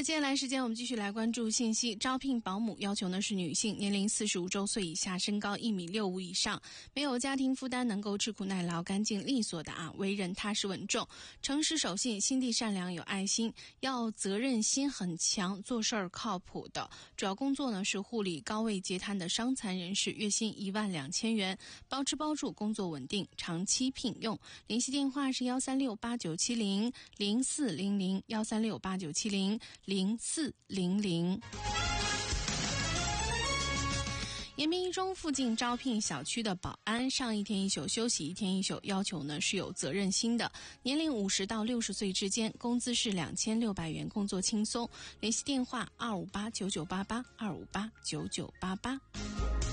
的，接下来时间我们继续来关注信息。招聘保姆要求呢是女性，年龄45周岁以下，身高1.65米以上，没有家庭负担，能够吃苦耐劳、干净利索的为人踏实稳重，诚实守信，心地善良有爱心，要责任心很强，做事儿靠谱的。主要工作呢是护理高位截瘫的伤残人士，月薪12000元，包吃包住，工作稳定，长期聘用。联系电话是13689700400，13689700400。延平一中附近招聘小区的保安，上1天1宿，休息1天1宿，要求呢是有责任心的，年龄50到60岁之间，工资是2600元，工作轻松。联系电话2589988，2589988。